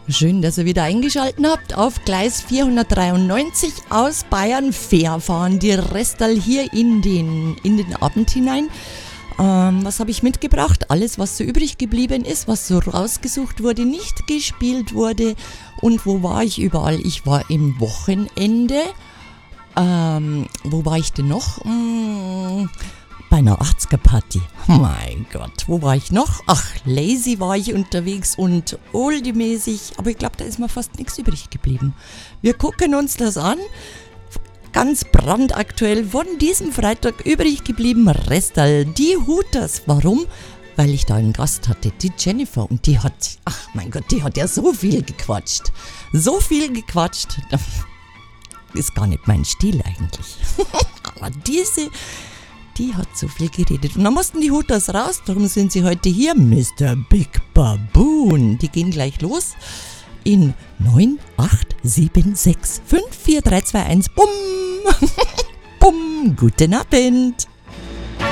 Schön, dass ihr wieder eingeschaltet habt. Auf Gleis 493 aus Bayern fair fahren die Restal hier in den Abend hinein. Was habe ich mitgebracht? Alles, was so übrig geblieben ist, was so rausgesucht wurde, nicht gespielt wurde. Und wo war ich überall? Ich war im Wochenende. Wo war ich denn noch? Bei einer 80er-Party. Mein Gott, wo war ich noch? Ach, lazy war ich unterwegs und oldie-mäßig, aber ich glaube, da ist mir fast nichts übrig geblieben. Wir gucken uns das an. Ganz brandaktuell von diesem Freitag übrig geblieben, Restal, die Hooters. Warum? Weil ich da einen Gast hatte, die Jennifer, und die hat, ach mein Gott, die hat ja so viel gequatscht. So viel gequatscht, ist gar nicht mein Stil eigentlich. Aber die hat so viel geredet. Und dann mussten die Hooters raus, darum sind sie heute hier. Mr. Big Baboon. Die gehen gleich los in 9, 8, 7, 6, 5, 4, 3, 2, 1. Bumm. Bumm. Guten Abend.